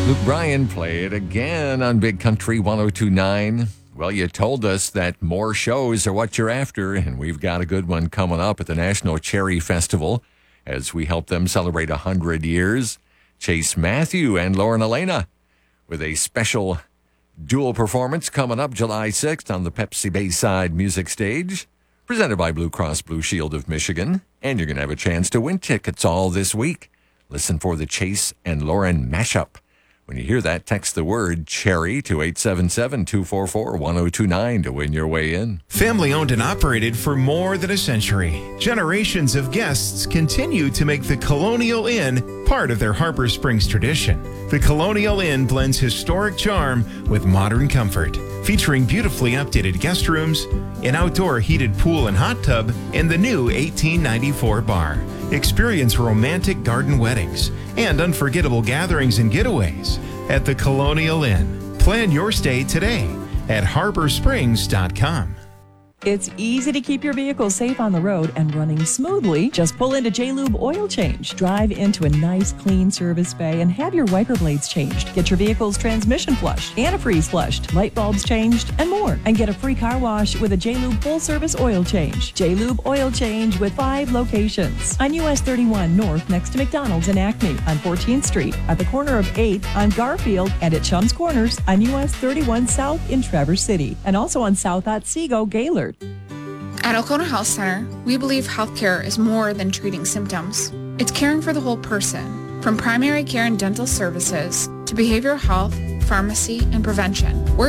Luke Bryan, play it again on Big Country 102.9. Well, you told us that more shows are what you're after, and we've got a good one coming up at the National Cherry Festival as we help them celebrate 100 years. Chase Matthew and Lauren Elena with a special dual performance coming up July 6th on the Pepsi Bayside Music Stage, presented by Blue Cross Blue Shield of Michigan. And you're going to have a chance to win tickets all this week. Listen for the Chase and Lauren mashup. When you hear that, text the word cherry to 877-244-1029 to win your way in. Family owned and operated for more than a century, generations of guests continue to make the Colonial Inn part of their Harbor Springs tradition. The Colonial Inn blends historic charm with modern comfort, featuring beautifully updated guest rooms, an outdoor heated pool and hot tub, and the new 1894 bar. Experience romantic garden weddings and unforgettable gatherings and getaways at the Colonial Inn. Plan your stay today at harborsprings.com. It's easy to keep your vehicle safe on the road and running smoothly. Just pull into J-Lube Oil Change. Drive into a nice, clean service bay and have your wiper blades changed. Get your vehicle's transmission flushed, antifreeze flushed, light bulbs changed, and more. And get a free car wash with a J-Lube full-service oil change. J-Lube Oil Change with 5 locations. On US 31 North next to McDonald's in Acme, on 14th Street, at the corner of 8th on Garfield, and at Chum's Corners on US 31 South in Traverse City. And also on South Otsego, Gaylord. At Alcona Health Center, we believe healthcare is more than treating symptoms. It's caring for the whole person, from primary care and dental services to behavioral health, pharmacy, and prevention. We're